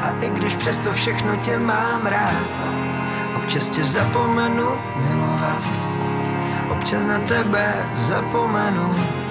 A i když přesto všechno tě mám rád, občas tě zapomenu milovat, občas na tebe zapomenu.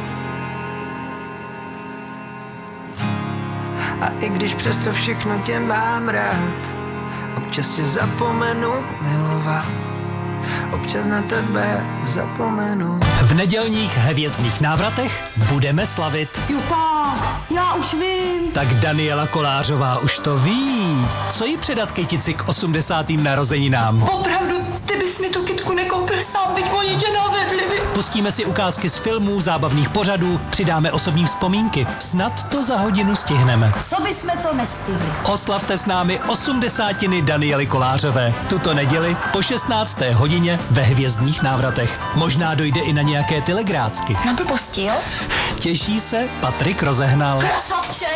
A i když přesto všechno tě mám rád, občas tě zapomenu milovat, občas na tebe zapomenu. V nedělních hvězdných návratech budeme slavit. Juta, já už vím. Tak Daniela Kolářová už to ví. Co jí předat kytici k 80. narozeninám? Opravdu, ty bys mi tu kytku nekoupil sám, byť oni tě navedli. Pustíme si ukázky z filmů, zábavných pořadů, přidáme osobní vzpomínky. Snad to za hodinu stihneme. Co bysme to nestihli? Oslavte s námi 80. Daniely Kolářové. Tuto neděli po 16. hodině ve hvězdných návratech. Možná dojde i na nějaké telegrácky. Na blbosti, jo? Těší se Patrik Rozehnal. Krasavče!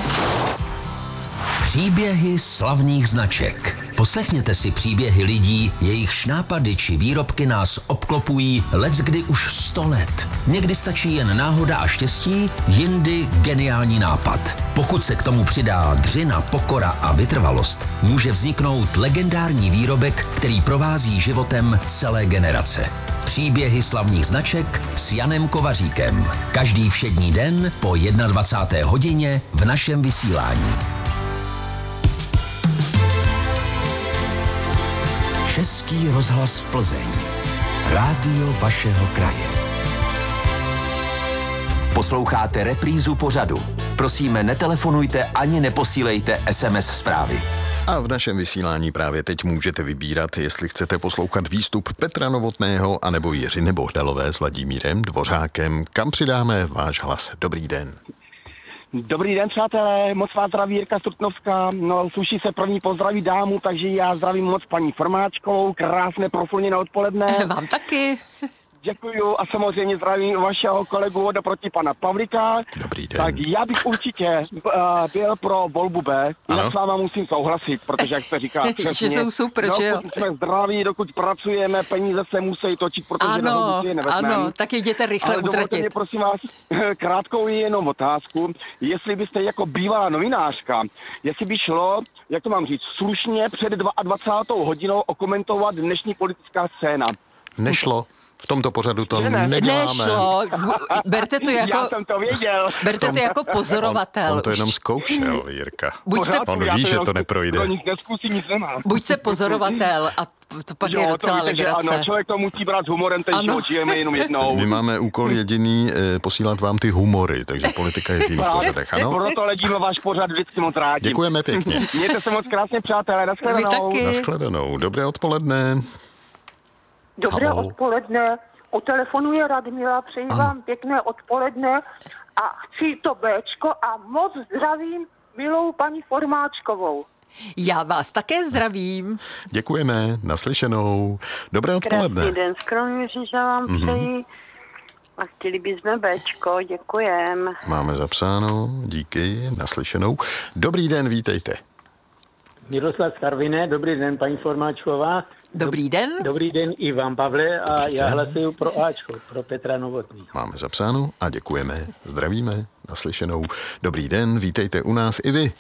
Příběhy slavných značek. Poslechněte si příběhy lidí, jejichž nápady či výrobky nás obklopují leckdy už 100 let. Někdy stačí jen náhoda a štěstí, jindy geniální nápad. Pokud se k tomu přidá dřina, pokora a vytrvalost, může vzniknout legendární výrobek, který provází životem celé generace. Příběhy slavných značek s Janem Kovaříkem. Každý všední den po 21. hodině v našem vysílání. Český rozhlas Plzeň. Rádio vašeho kraje. Posloucháte reprízu pořadu. Prosíme, netelefonujte ani neposílejte SMS zprávy. A v našem vysílání právě teď můžete vybírat, jestli chcete poslouchat výstup Petra Novotného anebo Jiřiny Bohdalové s Vladimírem Dvořákem. Kam přidáme váš hlas? Dobrý den. Dobrý den, přátelé, moc vás zdraví Jirka Strutnovská. No, sluší se první pozdraví dámu, takže já zdravím moc paní Formáčkovou, krásné profulněné odpoledne. Vám taky. Děkuju a samozřejmě zdravím vašeho kolegu oproti pana Pavlíka. Dobrý den. Tak já bych určitě byl pro volbu B, jinak s váma musím souhlasit, protože jak jste říká přesně, že jsou super, že jo? Dokud jsme zdraví, dokud pracujeme, peníze se musí točit, protože ano, si je nevezmeme. ano, tak jděte rychle utratit. Dovolte mě, prosím vás, krátkou jenom otázku. Jestli byste jako bývalá novinářka, jestli by šlo, jak to mám říct, slušně před 22. hodinou okomentovat dnešní politická scéna. Nešlo. V tomto pořadu to neděláme. Nešlo. Berte to jako... Já jsem to věděl. Berte to jako pozorovatel. On to jenom zkoušel, Jirka. Buďte, on ví, že to neprojde. Nic neskusím, nic nemám. buďte pozorovatel a to pak je docela legrace. Ano, člověk to musí brát s humorem, ten život žijeme jenom jednou. My máme úkol jediný posílat vám ty humory, takže politika je v jiných pořadech, ano? Proto ledíme váš pořad vždycky moc rádi. Děkujeme pěkně. Mějte se moc krásně, přátelé, nashledanou. Vy taky. Nashledanou. Dobré odpoledne. Dobré Haló. odpoledne. U telefonu je Radmila, přeji vám pěkné odpoledne a chci to Béčko a moc zdravím milou paní Formáčkovou. Já vás také zdravím. Děkujeme, naslyšenou. Dobré odpoledne. Krásný den, z Kroměříže vám přeji a chtěli bychom Béčko, děkujem. Máme zapsáno, díky, naslyšenou. Dobrý den, vítejte. Miroslav Karviné, dobrý den, paní Formáčková. Dobrý den. Dobrý den i vám, Pavle, a já hlasuju pro Ačko, pro Petra Novotného. Máme zapsáno a děkujeme, zdravíme, naslyšenou. Dobrý den, vítejte u nás i vy.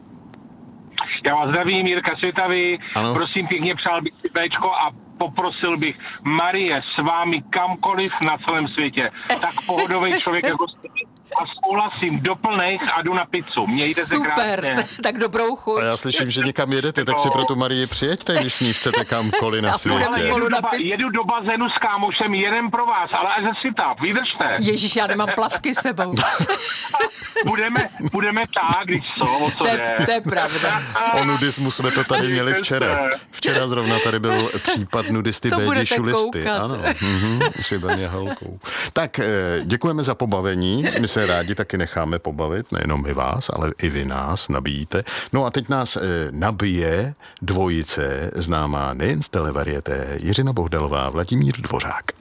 Já vás zdravím, Jirka Světavý. Ano. Prosím pěkně, přál bych si Béčko a poprosil bych Marie s vámi kamkoliv na celém světě. Tak pohodový člověk jako jste. A souhlasím, doplnej a jdu na pizzu. Mějte se krásně. Super, tak dobrou chuť. A já slyším, že někam jedete, tak si pro tu Marii přijeďte, když s ní chcete kamkoliv na světě. Jedu do bazénu s kámošem, jeden pro vás, ale až ze světa, vydržte. Ježíš, já nemám plavky sebou. budeme tak, když o co jde. To je pravda. O nudismu jsme to tady měli včera. Včera zrovna tady byl případ nudisty Bédi Šulisty. Ano, s Ivaně Halkou. Tak děkujeme za pobavení. My se rádi taky necháme pobavit, nejenom my vás, ale i vy nás nabíjíte. No a teď nás nabije dvojice známá nejen z televarieté Jiřina Bohdalová, Vladimír Dvořák.